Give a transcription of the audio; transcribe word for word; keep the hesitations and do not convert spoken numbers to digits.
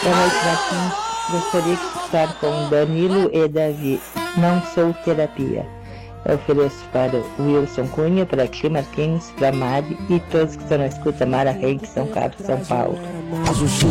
Boa noite, Marquinhos. Gostaria de estar com Danilo e Davi. Não sou terapia. Eu ofereço para o Wilson Cunha, para ti, Marquinhos, para Mari e todos que estão na escuta, Mara Henrique, São Carlos, São Paulo.